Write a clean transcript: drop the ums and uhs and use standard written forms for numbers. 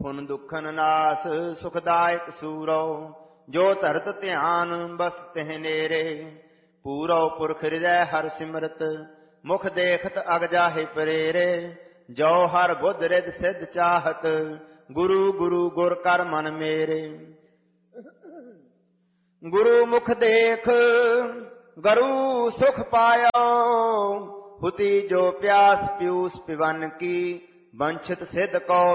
पुन दुखन नास सुखदायक सूरो, जो धरत ध्यान बस तिह नेरे। पूरो पुरख हृदय हर सिमरत, मुख देखत अग जाहि परेरे। जो हर बुध रिद सिद्ध चाहत, गुरु गुरु गुर कर मन मेरे। गुरु मुख देख गरु सुख पायो, हुति जो प्यास पीयूष पिवन की। वंचित सिद्ध को